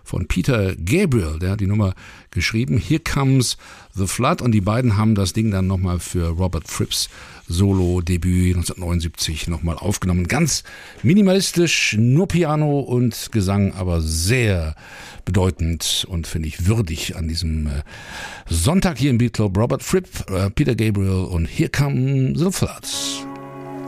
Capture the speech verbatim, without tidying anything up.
von Peter Gabriel, der hat die Nummer geschrieben, Here Comes the Flood, und die beiden haben das Ding dann nochmal für Robert Fripps Solo-Debüt neunzehnhundertneunundsiebzig nochmal aufgenommen. Ganz minimalistisch, nur Piano und Gesang, aber sehr bedeutend und finde ich würdig an diesem äh, Sonntag hier im Beat Club. Robert Fripp, äh, Peter Gabriel und Here Comes the Flood.